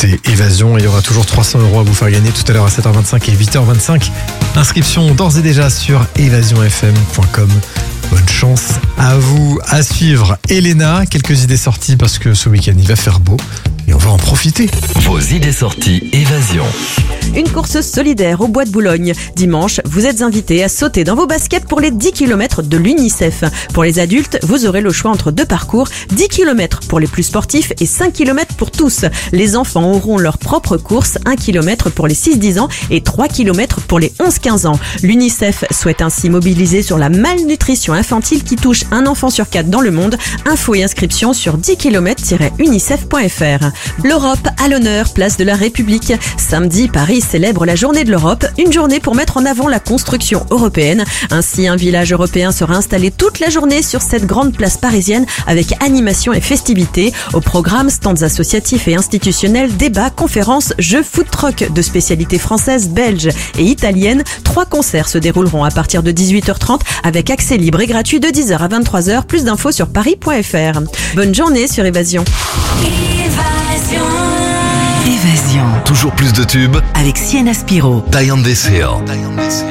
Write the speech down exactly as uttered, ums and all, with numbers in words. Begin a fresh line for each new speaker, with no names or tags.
écoutez Évasion. Il y aura toujours trois cents euros à vous faire gagner tout à l'heure à sept heures vingt-cinq et huit heures vingt-cinq. Inscription d'ores et déjà sur évasion f m point com. Bonne chance à vous. À suivre, Elena, quelques idées sorties parce que ce week-end il va faire beau et on va en profiter.
Vos idées sorties Évasion.
Une course solidaire au Bois de Boulogne. Dimanche, vous êtes invités à sauter dans vos baskets pour les dix kilomètres de l'UNICEF. Pour les adultes, vous aurez le choix entre deux parcours, dix kilomètres pour les plus sportifs et cinq kilomètres pour tous. Les enfants auront leur propre course, un kilomètre pour les six dix ans et trois kilomètres pour les onze quinze ans. L'UNICEF souhaite ainsi mobiliser sur la malnutrition infantile qui touche un enfant sur quatre dans le monde. Infos et inscriptions sur dix kilomètres tiret unicef point f r. L'Europe à l'honneur, place de la République. Samedi, Paris célèbre la journée de l'Europe, une journée pour mettre en avant la construction européenne. Ainsi, un village européen sera installé toute la journée sur cette grande place parisienne avec animation et festivités. Au programme, stands associatifs et institutionnels, débats, conférences, jeux, food truck de spécialités françaises, belges et italiennes. Trois concerts se dérouleront à partir de dix-huit heures trente avec accès libre et gratuit de dix heures à vingt-trois heures. Plus d'infos sur paris point f r. Bonne journée sur Évasion.
Évasion.
Toujours plus de tubes
Avec Sienna Spiro.
Diane Desseo.